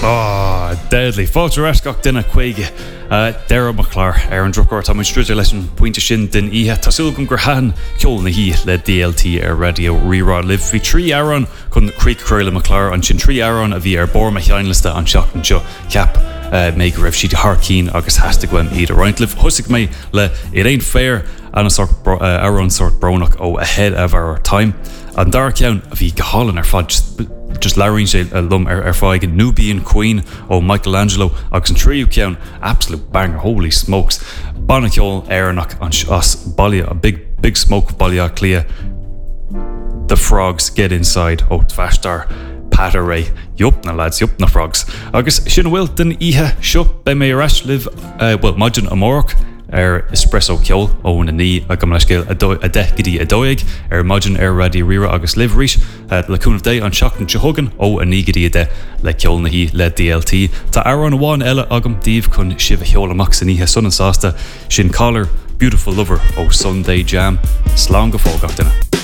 Oh, deadly. Fáilte rascach duna chuige. Dara McClure ar an drugir tá muistridir leis an pointe sin den ihe tasúil gom gur haan ceol na hí le DLT ar radio Rirá Live. Bhí 3 áran chun Creek Cruile McClure an sin 3 áran a bhí ar bor me cheanlista an seachtain seo ceap mé go raibh siad Harkeen agus hashtag gwen iad a roiint live. Thusig mé le it ain't fair an a sort áran sort bronach ó ahead of our time. An dar ceann a bhí gohallan ar fad just Larry lum ar fáig Nubian Queen ó Michelangelo agus an tríú ceann absolute banger, holy smokes. Banna ceol airnach an as balia, a big smoke balia clia. The frogs get inside ó Tvashtar Patter Ray. Yup na lads, yup na frogs. Agus sin bhfuil den ihe seo be mé ras live well Maidin Amorach espresso ceol ó na ní a go leis céil a 10 gidí a dóig ar Maidin ar radio Rirá agus live rís le cúnmh dé an seachtain tehogan ó a 9 gidí a 10 le ceol na hí le DLT. Tá aran bháin eile agam díomh chun sibh cheol amach san ihe sun an sásta sin collar Beautiful Lover ó Sunday Jam. Slán go fógach duna.